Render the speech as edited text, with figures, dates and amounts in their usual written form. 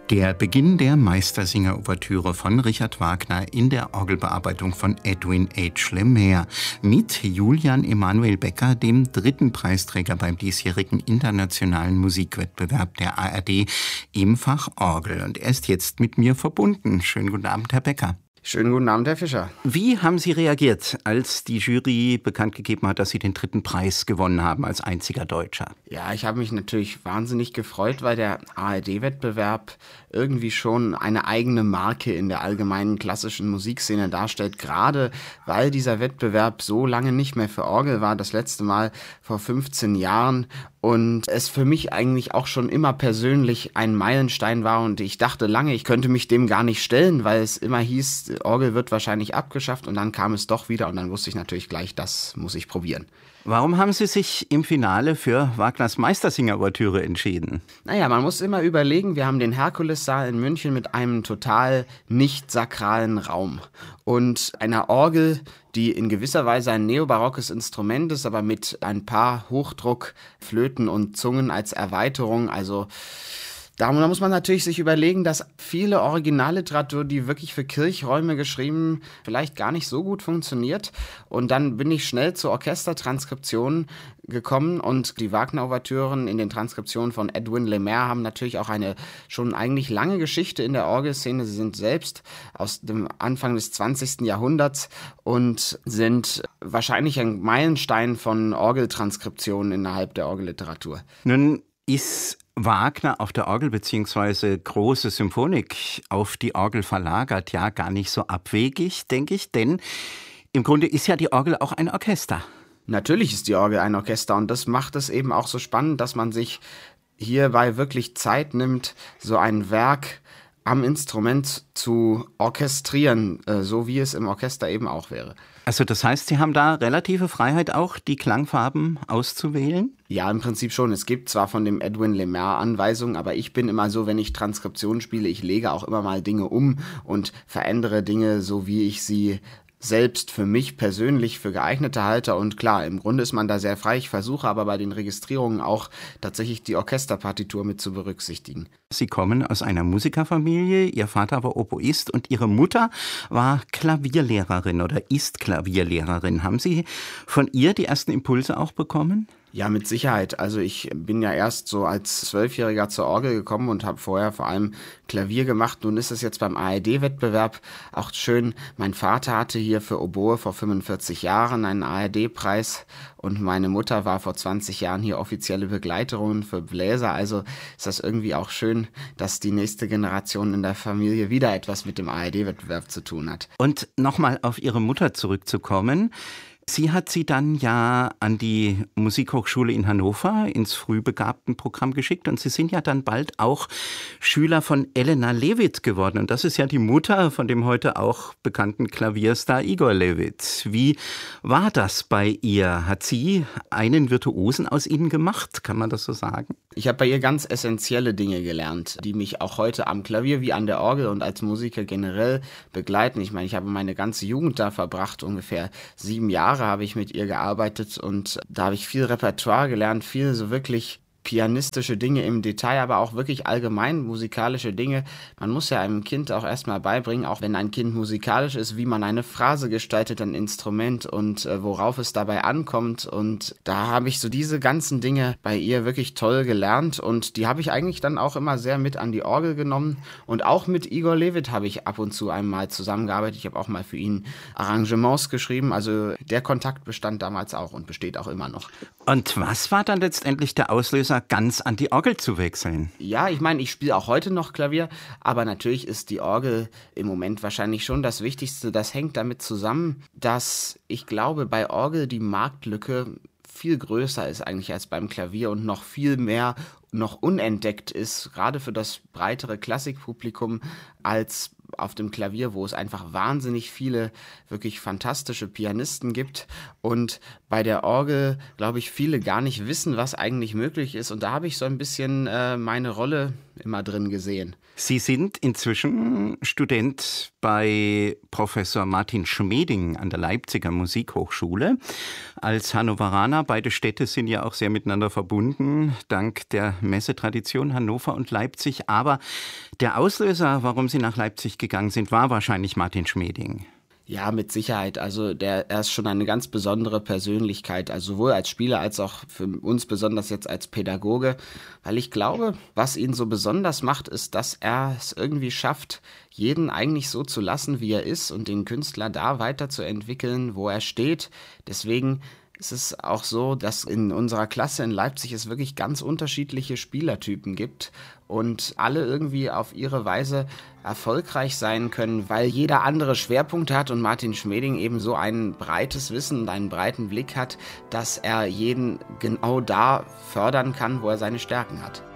Der Beginn der Meistersinger-Ouvertüre von Richard Wagner in der Orgelbearbeitung von Edwin H. Lemaire mit Julian Emanuel Becker, dem dritten Preisträger beim diesjährigen internationalen Musikwettbewerb der ARD im Fach Orgel. Und er ist jetzt mit mir verbunden. Schönen guten Abend, Herr Becker. Schönen guten Abend, Herr Fischer. Wie haben Sie reagiert, als die Jury bekannt gegeben hat, dass Sie den dritten Preis gewonnen haben als einziger Deutscher? Ja, ich habe mich natürlich wahnsinnig gefreut, weil der ARD-Wettbewerb irgendwie schon eine eigene Marke in der allgemeinen klassischen Musikszene darstellt. Gerade weil dieser Wettbewerb so lange nicht mehr für Orgel war, das letzte Mal vor 15 Jahren. Und es für mich eigentlich auch schon immer persönlich ein Meilenstein war. Und ich dachte lange, ich könnte mich dem gar nicht stellen, weil es immer hieß, Orgel wird wahrscheinlich abgeschafft. Und dann kam es doch wieder und dann wusste ich natürlich gleich, das muss ich probieren. Warum haben Sie sich im Finale für Wagners Meistersinger-Ouvertüre entschieden? Naja, man muss immer überlegen, wir haben den Herkulessaal in München mit einem total nicht sakralen Raum und einer Orgel, die in gewisser Weise ein neobarockes Instrument ist, aber mit ein paar Hochdruckflöten und Zungen als Erweiterung, also da muss man natürlich sich überlegen, dass viele Originalliteratur, die wirklich für Kirchräume geschrieben, vielleicht gar nicht so gut funktioniert. Und dann bin ich schnell zur Orchestertranskription gekommen und die Wagner-Ouvertüren in den Transkriptionen von Edwin Lemaire haben natürlich auch eine schon eigentlich lange Geschichte in der Orgelszene. Sie sind selbst aus dem Anfang des 20. Jahrhunderts und sind wahrscheinlich ein Meilenstein von Orgeltranskriptionen innerhalb der Orgelliteratur. Nun ist Wagner auf der Orgel bzw. große Symphonik auf die Orgel verlagert, ja gar nicht so abwegig, denke ich, denn im Grunde ist ja die Orgel auch ein Orchester. Natürlich ist die Orgel ein Orchester und das macht es eben auch so spannend, dass man sich hierbei wirklich Zeit nimmt, so ein Werk am Instrument zu orchestrieren, so wie es im Orchester eben auch wäre. Also das heißt, Sie haben da relative Freiheit auch, die Klangfarben auszuwählen? Ja, im Prinzip schon. Es gibt zwar von dem Edwin Lemaire Anweisungen, aber ich bin immer so, wenn ich Transkription spiele, ich lege auch immer mal Dinge um und verändere Dinge, so wie ich sie selbst für mich persönlich für geeignete halte. Und klar, im Grunde ist man da sehr frei. Ich versuche aber bei den Registrierungen auch tatsächlich die Orchesterpartitur mit zu berücksichtigen. Sie kommen aus einer Musikerfamilie. Ihr Vater war Oboist und Ihre Mutter war Klavierlehrerin oder ist Klavierlehrerin. Haben Sie von ihr die ersten Impulse auch bekommen? Ja, mit Sicherheit. Also ich bin ja erst so als 12-Jähriger zur Orgel gekommen und habe vorher vor allem Klavier gemacht. Nun ist es jetzt beim ARD-Wettbewerb auch schön. Mein Vater hatte hier für Oboe vor 45 Jahren einen ARD-Preis und meine Mutter war vor 20 Jahren hier offizielle Begleiterin für Bläser. Also ist das irgendwie auch schön, dass die nächste Generation in der Familie wieder etwas mit dem ARD-Wettbewerb zu tun hat. Und nochmal auf Ihre Mutter zurückzukommen. Sie hat Sie dann ja an die Musikhochschule in Hannover ins Frühbegabtenprogramm geschickt und Sie sind ja dann bald auch Schüler von Elena Levit geworden. Und das ist ja die Mutter von dem heute auch bekannten Klavierstar Igor Levit. Wie war das bei ihr? Hat sie einen Virtuosen aus Ihnen gemacht? Kann man das so sagen? Ich habe bei ihr ganz essentielle Dinge gelernt, die mich auch heute am Klavier wie an der Orgel und als Musiker generell begleiten. Ich meine, ich habe meine ganze Jugend da verbracht, ungefähr 7 Jahre habe ich mit ihr gearbeitet und da habe ich viel Repertoire gelernt, viel so wirklich pianistische Dinge im Detail, aber auch wirklich allgemein musikalische Dinge. Man muss ja einem Kind auch erstmal beibringen, auch wenn ein Kind musikalisch ist, wie man eine Phrase gestaltet, ein Instrument und worauf es dabei ankommt. Und da habe ich so diese ganzen Dinge bei ihr wirklich toll gelernt und die habe ich eigentlich dann auch immer sehr mit an die Orgel genommen. Und auch mit Igor Levit habe ich ab und zu einmal zusammengearbeitet. Ich habe auch mal für ihn Arrangements geschrieben. Also der Kontakt bestand damals auch und besteht auch immer noch. Und was war dann letztendlich der Auslöser, ganz an die Orgel zu wechseln? Ja, ich meine, ich spiele auch heute noch Klavier, aber natürlich ist die Orgel im Moment wahrscheinlich schon das Wichtigste. Das hängt damit zusammen, dass ich glaube, bei Orgel die Marktlücke viel größer ist eigentlich als beim Klavier und noch viel mehr noch unentdeckt ist, gerade für das breitere Klassikpublikum, als auf dem Klavier, wo es einfach wahnsinnig viele wirklich fantastische Pianisten gibt und bei der Orgel, glaube ich, viele gar nicht wissen, was eigentlich möglich ist und da habe ich so ein bisschen meine Rolle immer drin gesehen. Sie sind inzwischen Student bei Professor Martin Schmeding an der Leipziger Musikhochschule. Als Hannoveraner, beide Städte sind ja auch sehr miteinander verbunden, dank der Messetradition Hannover und Leipzig. Aber der Auslöser, warum Sie nach Leipzig gegangen sind, war wahrscheinlich Martin Schmeding. Ja, mit Sicherheit. Also er ist schon eine ganz besondere Persönlichkeit, also sowohl als Spieler als auch für uns besonders jetzt als Pädagoge, weil ich glaube, was ihn so besonders macht, ist, dass er es irgendwie schafft, jeden eigentlich so zu lassen, wie er ist und den Künstler da weiterzuentwickeln, wo er steht. Deswegen ist es auch so, dass in unserer Klasse in Leipzig es wirklich ganz unterschiedliche Spielertypen gibt und alle irgendwie auf ihre Weise erfolgreich sein können, weil jeder andere Schwerpunkte hat und Martin Schmeding eben so ein breites Wissen und einen breiten Blick hat, dass er jeden genau da fördern kann, wo er seine Stärken hat.